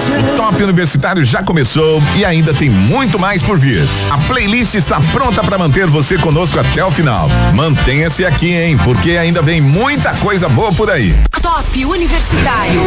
O Top Universitário já começou e ainda tem muito mais por vir. A playlist está pronta para manter você conosco até o final. Mantenha-se aqui, hein? Porque ainda vem muita coisa boa por aí. Top Universitário.